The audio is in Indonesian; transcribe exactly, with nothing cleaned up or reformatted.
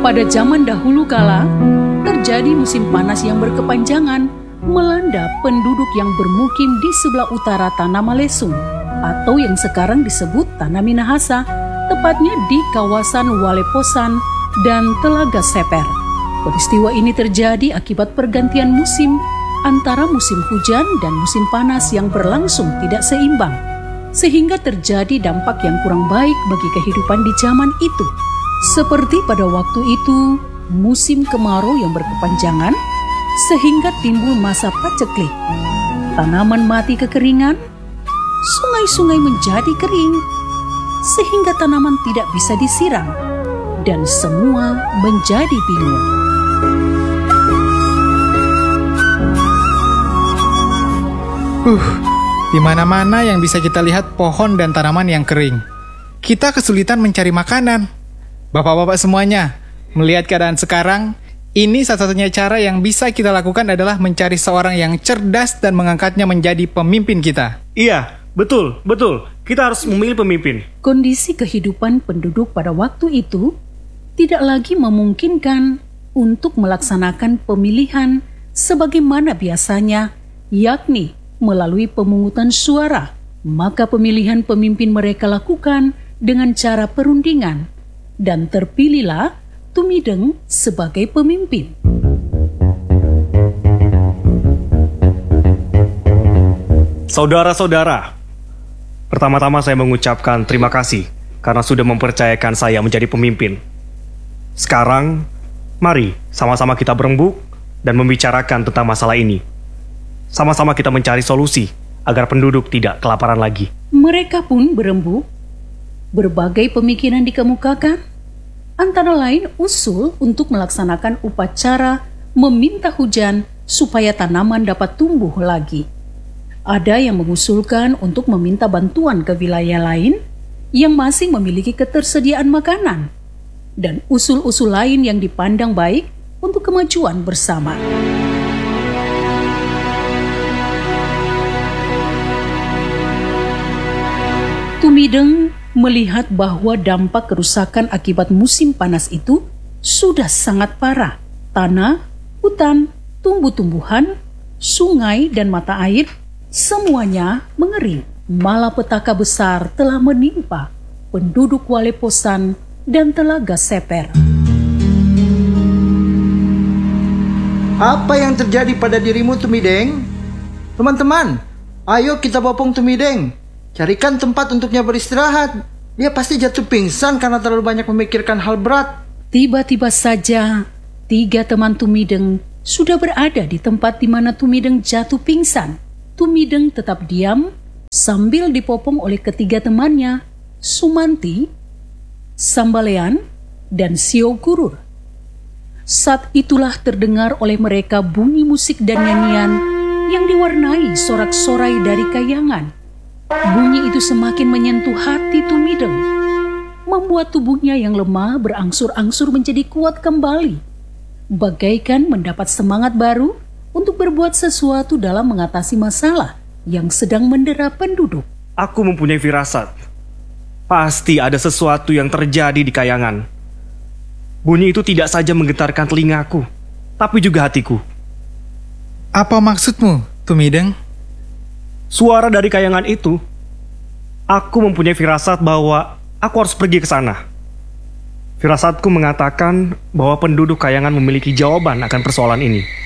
Pada zaman dahulu kala, terjadi musim panas yang berkepanjangan melanda penduduk yang bermukim di sebelah utara Tanah Malesung atau yang sekarang disebut Tanah Minahasa, tepatnya di kawasan Waleposan dan Telaga Seper. Peristiwa ini terjadi akibat pergantian musim antara musim hujan dan musim panas yang berlangsung tidak seimbang, sehingga terjadi dampak yang kurang baik bagi kehidupan di zaman itu. Seperti pada waktu itu, musim kemarau yang berkepanjangan, sehingga timbul masa paceklik. Tanaman mati kekeringan, sungai-sungai menjadi kering, sehingga tanaman tidak bisa disiram, dan semua menjadi bingung. Uh, di mana-mana yang bisa kita lihat pohon dan tanaman yang kering. Kita kesulitan mencari makanan. Bapak-bapak semuanya, melihat keadaan sekarang, ini satu-satunya cara yang bisa kita lakukan adalah mencari seorang yang cerdas dan mengangkatnya menjadi pemimpin kita. Iya, betul, betul. Kita harus memilih pemimpin. Kondisi kehidupan penduduk pada waktu itu tidak lagi memungkinkan untuk melaksanakan pemilihan sebagaimana biasanya, yakni melalui pemungutan suara. Maka pemilihan pemimpin mereka lakukan dengan cara perundingan, dan terpilihlah Tumideng sebagai pemimpin. Saudara-saudara, pertama-tama saya mengucapkan terima kasih karena sudah mempercayakan saya menjadi pemimpin. Sekarang, mari sama-sama kita berembuk dan membicarakan tentang masalah ini. Sama-sama kita mencari solusi agar penduduk tidak kelaparan lagi. Mereka pun berembuk. Berbagai pemikiran dikemukakan, antara lain usul untuk melaksanakan upacara meminta hujan supaya tanaman dapat tumbuh lagi. Ada yang mengusulkan untuk meminta bantuan ke wilayah lain yang masih memiliki ketersediaan makanan, dan usul-usul lain yang dipandang baik untuk kemajuan bersama. Tumideng melihat bahwa dampak kerusakan akibat musim panas itu sudah sangat parah. Tanah, hutan, tumbuh-tumbuhan, sungai, dan mata air semuanya mengering. Malapetaka besar telah menimpa penduduk Waleposan dan Telaga Seper. Apa yang terjadi pada dirimu, Tumideng? Teman-teman, ayo kita bopong Tumideng. Carikan tempat untuknya beristirahat. Dia pasti jatuh pingsan karena terlalu banyak memikirkan hal berat. Tiba-tiba saja, tiga teman Tumideng sudah berada di tempat di mana Tumideng jatuh pingsan. Tumideng tetap diam sambil dipopong oleh ketiga temannya, Sumanti, Sambalean, dan Sio Gurur. Saat itulah terdengar oleh mereka bunyi musik dan nyanyian yang diwarnai sorak-sorai dari kayangan. Bunyi itu semakin menyentuh hati Tumideng, membuat tubuhnya yang lemah berangsur-angsur menjadi kuat kembali, bagaikan mendapat semangat baru untuk berbuat sesuatu dalam mengatasi masalah yang sedang mendera penduduk. Aku mempunyai firasat. Pasti ada sesuatu yang terjadi di kayangan. Bunyi itu tidak saja menggetarkan telingaku, tapi juga hatiku. Apa maksudmu, Tumideng? Suara dari kayangan itu, aku mempunyai firasat bahwa aku harus pergi ke sana. Firasatku mengatakan bahwa penduduk kayangan memiliki jawaban akan persoalan ini.